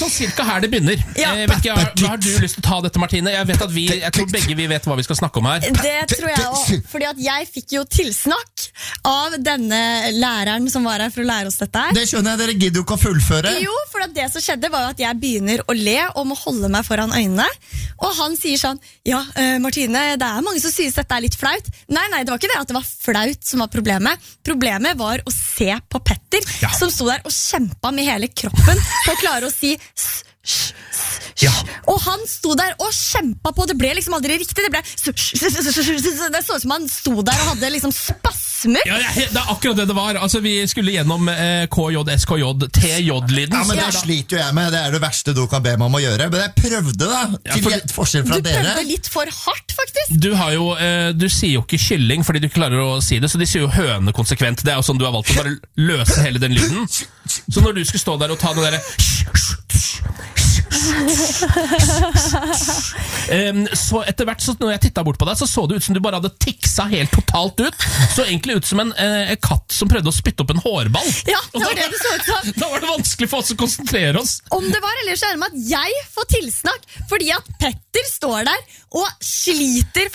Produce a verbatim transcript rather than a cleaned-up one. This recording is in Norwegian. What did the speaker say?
sånn cirka her det begynner. Ja. Jeg vet ikke, har, har du lyst til å ta dette, Martine? Jeg vet at vi, jeg tror begge vi vet hva vi skal snakke om her. Det tror jeg også, fordi at jeg fikk jo tilsnakk av denne læreren som var her for å lære oss dette her. Det skjønner jeg, dere gidder jo ikke å fullføre. Jo, for at det som skjedde var jo at jeg begynner å le og må holde meg foran øynene. Og han sier sånn, ja, uh, Martine, det er mange som synes dette er litt flaut. Nei, nei, det var ikke det at det var flaut som var problemet. Problemet var å se på Petter, ja. Som sto der og kjempet med hele kroppen for å klare å si s, s, s, ja. Og han sto der og kjempet på, det ble liksom aldri riktig, det ble s, s, s, s, s, s, det så ut som han sto der og hadde liksom spasmer. Ja, det er akkurat det det var. Altså, vi skulle gjennom eh, K J, S K J, T J-lyden. Ja, men det sliter jo jeg med, det er det verste du kan be meg om å gjøre. Men jeg prøvde da, til ja, for, forskjell fra du dere. Du prøvde litt for hardt, faktisk. Du har jo, eh, du sier jo ikke kylling fordi du ikke klarer å si det, så de sier jo høne konsekvent. Det er jo sånn du har valgt å bare løse hele den lyden. Så når du skulle stå der og ta det der um, så etter hvert, så når jeg tittet bort på deg, så så det ut som du bare hadde tiksa helt totalt ut. Så egentlig ut som en eh, katt som prøvde å spytte opp en hårball. Ja, det var det det så ut som. Da var det vanskelig for oss å konsentrere oss. Om det var ellers så er det med at jeg får tilsnakk, fordi at Petter står der og sliter